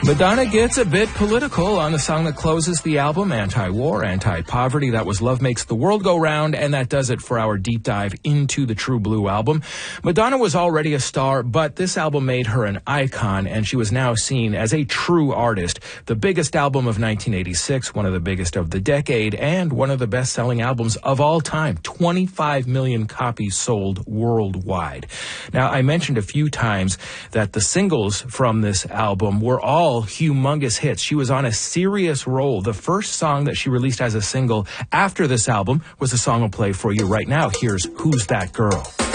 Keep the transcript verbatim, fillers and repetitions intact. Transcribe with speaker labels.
Speaker 1: Madonna gets a bit political on the song that closes the album, Anti-War, Anti-Poverty. That was Love Makes the World Go Round, and that does it for our deep dive into the True Blue album. Madonna was already a star, but this album made her an icon, and she was now seen as a true artist. The biggest album of nineteen eighty-six, one of the biggest of the decade, and one of the best-selling albums of all time. twenty-five million copies sold worldwide. Now, I mentioned a few times that the singles from this album were all humongous hits. She was on a serious roll. The first song that she released as a single after this album was the song I'll play for you right now. Here's Who's That Girl?